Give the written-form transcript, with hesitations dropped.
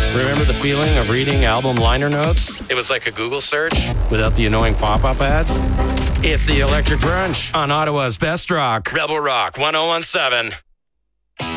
Remember the feeling of reading album liner notes? It was like a Google search without the annoying pop-up ads. It's the Electric Brunch on Ottawa's Best Rock. Rebel Rock 1017.